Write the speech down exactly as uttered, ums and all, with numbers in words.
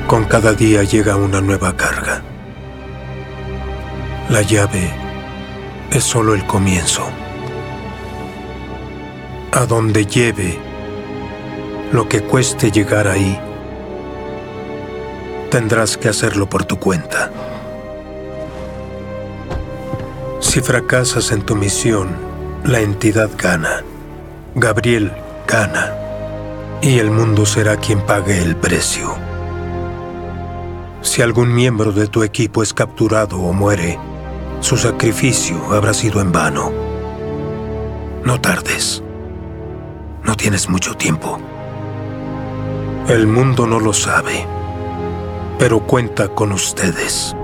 Con cada día llega una nueva carga. La llave es solo el comienzo. A donde lleve, lo que cueste llegar ahí, tendrás que hacerlo por tu cuenta. Si fracasas en tu misión, la entidad gana. Gabriel gana. Y el mundo será quien pague el precio. Si algún miembro de tu equipo es capturado o muere, su sacrificio habrá sido en vano. No tardes. No tienes mucho tiempo. El mundo no lo sabe, pero cuenta con ustedes.